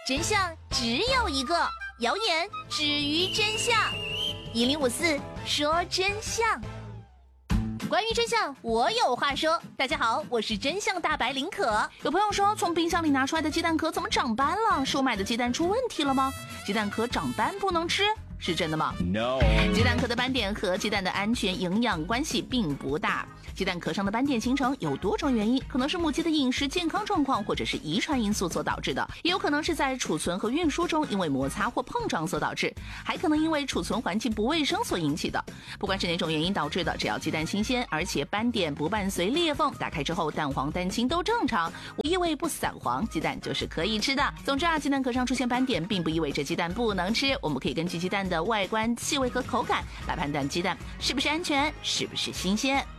真相只有一个，谣言止于真相。1054说真相。关于真相，我有话说。大家好，我是真相大白林可。 有朋友说，从冰箱里拿出来的鸡蛋壳怎么长斑了？是我买的鸡蛋出问题了吗？鸡蛋壳长斑不能吃，是真的吗 ？No。 鸡蛋壳的斑点和鸡蛋的安全营养关系并不大。鸡蛋壳上的斑点形成有多种原因，可能是母鸡的饮食健康状况，或者是遗传因素所导致的，也有可能是在储存和运输中因为摩擦或碰撞所导致，还可能因为储存环境不卫生所引起的。不管是哪种原因导致的，只要鸡蛋新鲜，而且斑点不伴随裂缝，打开之后蛋黄蛋清都正常，无异味不散黄，鸡蛋就是可以吃的。总之啊，鸡蛋壳上出现斑点并不意味着鸡蛋不能吃，我们可以根据鸡蛋的外观、气味和口感来判断鸡蛋是不是安全，是不是新鲜。